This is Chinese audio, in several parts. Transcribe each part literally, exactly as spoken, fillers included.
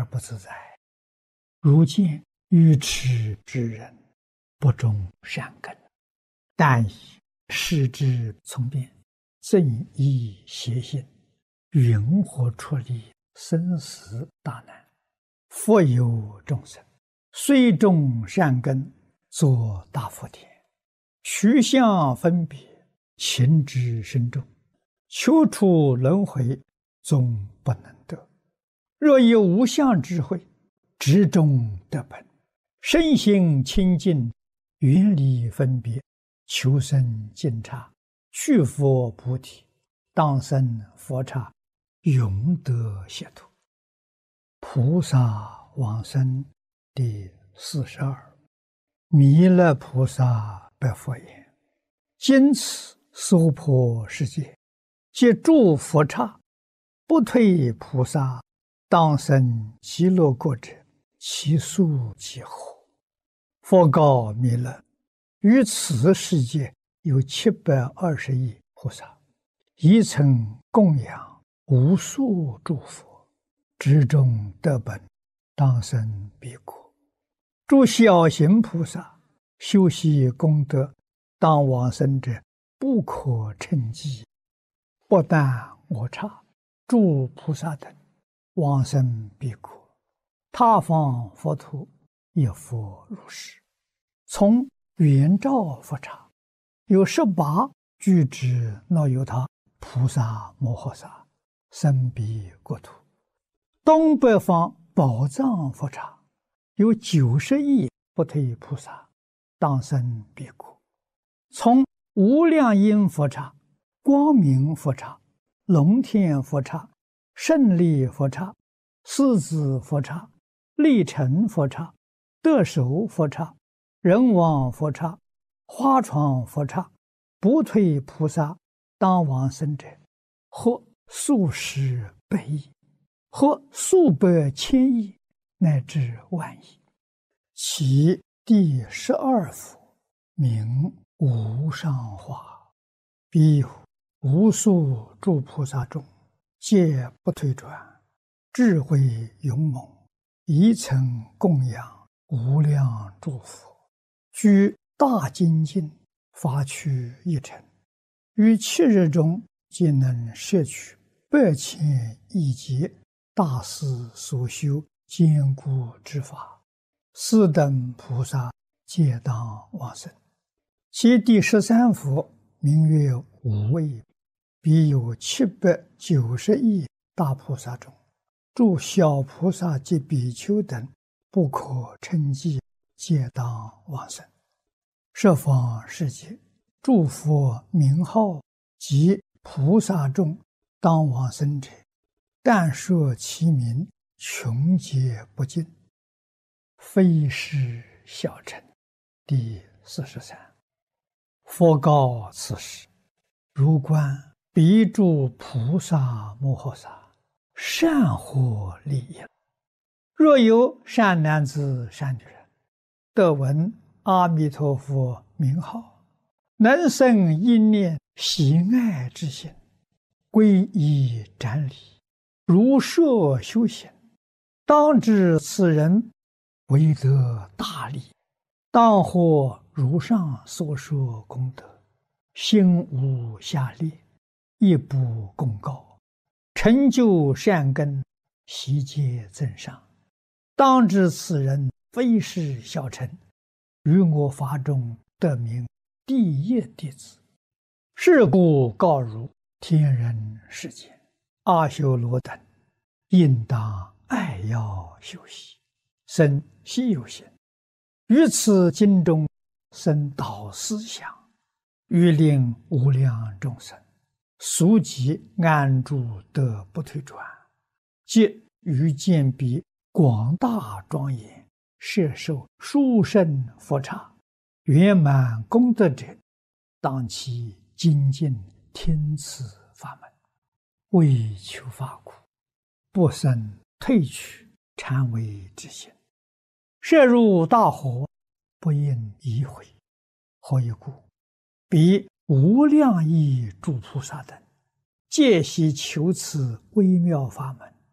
不自在。如见愚痴之人，不种善根，但以视之从变，正义邪性，云何处理生死大难？复有众生，虽种善根，作大福田，取相分别，情之深重，求出轮回，终不能得。若有无相智慧，执中得本，身心清净，远离分别，求生净刹，去佛菩提，当生佛刹，永得解脱。菩萨往生第四十二。弥勒菩萨白佛言：今此娑婆世界，皆诸佛刹，不退菩萨，当生极乐国者，其数几何？佛告弥勒：于此世界有七百二十亿菩萨，一曾供养无数诸佛，执中得本，当生彼国。诸小行菩萨修习功德，当往生者不可称计。不但我刹诸菩萨等往生彼国，他方佛土也复如是。从圆照佛刹有十八具之那由他菩萨摩诃萨生彼国土。东北方宝藏佛刹有九十亿不退菩萨，当生彼国。从无量音佛刹、光明佛刹、龙天佛刹、胜利佛刹、狮子佛刹、力成佛刹、得手佛刹、人王佛刹、花床佛刹，不退菩萨当往生者，或数十百亿，或数百千亿，乃至万亿。其第十二佛名无上化，彼有无数诸菩萨中，皆不退转，智慧勇猛，一曾供养无量诸佛，居大精进，发趣一尘，于七日中皆能摄取百千亿劫大师所修坚固之法，四等菩萨皆当往生。其第十三佛名曰无畏，彼有七百九十亿大菩萨中，诸小菩萨及比丘等不可称计，皆当往生。十方世界诸佛名号及菩萨众当往生者，但说其名，穷劫不尽，非是小乘。第四十三。佛告此时：如观彼诸菩萨摩诃萨，善获利益。若有善男子善女人，得闻阿弥陀佛名号，能生一念喜爱之心，皈依瞻礼，如设修行，当知此人为得大利，当获如上所说功德，心无下劣，亦不共高，成就善根，悉皆增上。当知此人非是小乘，于我法中得名第一弟子。是故告汝天人世间阿修罗等，应当爱要修习，生希有行，于此经中生导思想，欲令无量众生速即安住得不退转，即于见彼广大庄严，摄受殊胜佛刹，圆满功德者，当其精进听此法门，为求法苦，不生退去禅为之心，摄入大河，不应移回。何以故？彼无量亿诸菩萨等，皆悉求此微妙法门，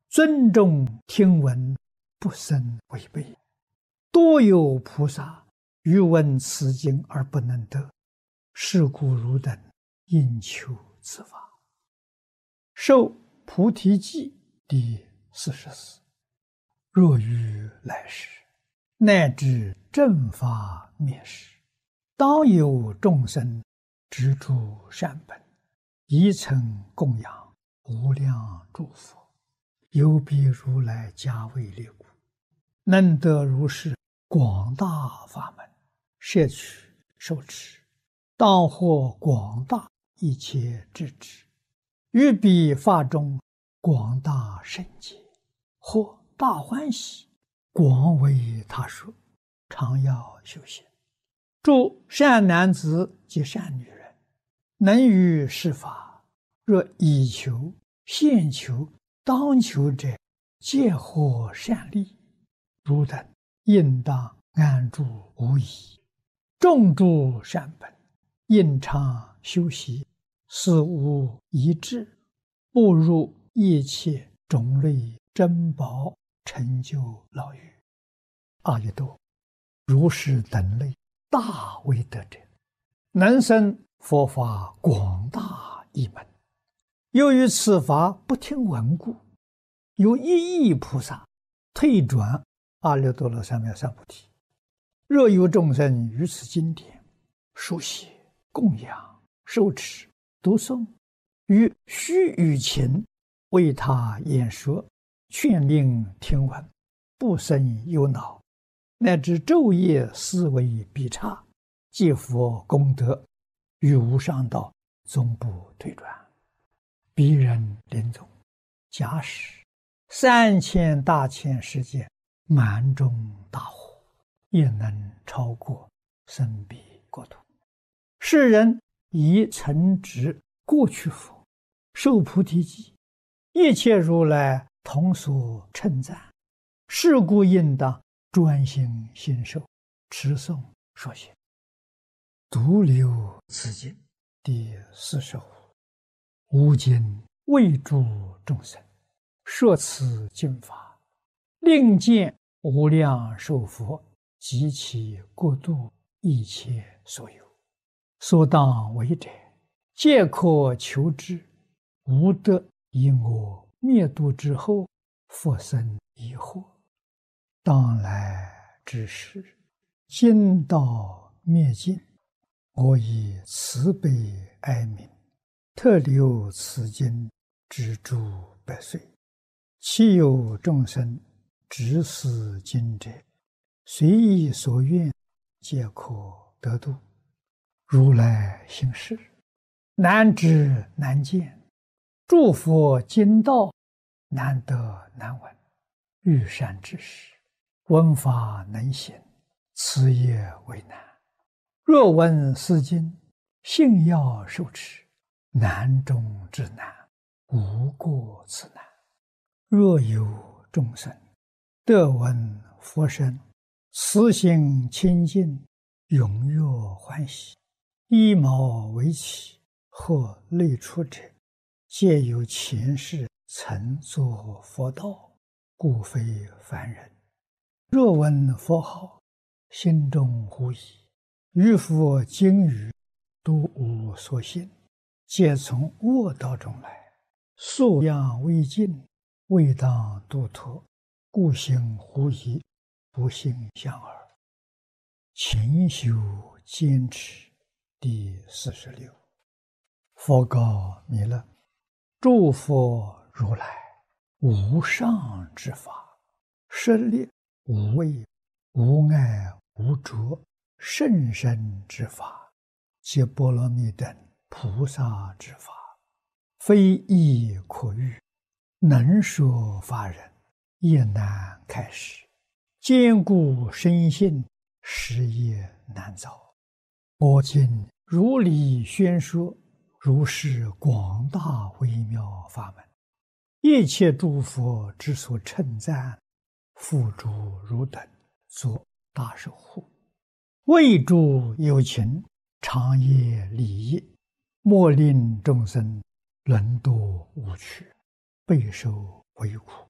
尊重听闻，不生违背。多有菩萨欲闻此经而不能得，是故汝等应求此法。受菩提记第四十四。若于来世，乃至正法灭世，当有众生执著善本，以曾供养无量诸佛，有彼如来加为力故，能得如是广大法门，摄取受持，当获广大一切智智，于彼法中广大圣解，或大欢喜，广为他说，常要修行。诸善男子及善女人，能于是法，若以求、现求、当求者，皆获善利。汝等应当安住无疑，种诸善本，应常修习，死无遗志，步入一切种类珍宝，成就老于阿逸多。如是等类大威德者，能生佛法广大一门。由于此法不听闻故，有一亿菩萨退转阿耨多罗三藐三菩提。若有众生于此经典书写、供养、受持、读诵，于须臾前为他演说，劝令听闻，不生忧恼，乃至昼夜思维必差，皆佛功德，于无上道终不退转。彼人临终，假使三千大千世界满中大火，也能超过生彼国土。世人以曾执过去佛，受菩提记，一切如来同所称赞，是故应当专心信受，持诵说行。独留此经第四十五。吾今为诸众生说此经法，令见无量寿佛及其国度一切所有，所当为者，皆可求之。无得以我灭度之后，复生疑惑。当来之时，今道灭尽，我以慈悲哀悯，特留此经之诸百岁。其有众生执此经者，随意所愿，皆可得度。如来行事，难知难见，诸佛经道难得难闻。欲善知识，闻法能行，此也为难。若闻是经，信要受持，难中之难，无过此难。若有众生得闻佛声，慈心清净，踊跃欢喜，依毛为起，或类出者，皆有前世曾作佛道，故非凡人。若闻佛号，心中狐疑，于佛经语都无所信，皆从恶道中来，素养未尽，未当度脱，故行狐疑，不信相耳。勤修坚持第四十六。佛告弥勒：诸佛如来无上之法，舍利无畏、无碍、无着，甚深之法，皆波罗蜜等菩萨之法，非易可喻，能说法人也难开示，坚固深信，实也难造。我今如理宣说，如是广大微妙法门，一切诸佛之所称赞，付诸汝等作大守护，为诸有情，长夜利益，莫令众生沦堕无趣，备受为苦。